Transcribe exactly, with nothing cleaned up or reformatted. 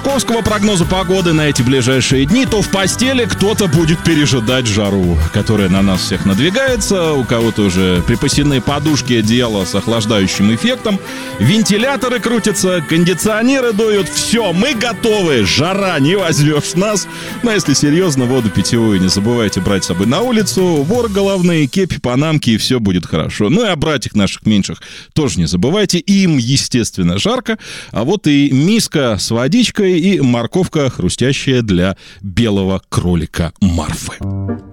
московского прогноза погоды на эти ближайшие дни, то в постели кто-то будет пережидать жару, которая на нас всех надвигается. У кого-то уже припасены подушки, одеяла с охлаждающим эффектом, вентиляторы крутятся, кондиционеры дуют. Все, мы готовы. Жара, не возьмешь нас. Но если серьезно, воду питьевую не забывайте брать с собой на улицу. Воры головные, кепи, панамки, и все будет хорошо. Ну и о братьях наших меньших тоже не забывайте. Им, естественно, жарко. А вот и миска с водичкой и морковка хрустящая для белого кролика Марфы.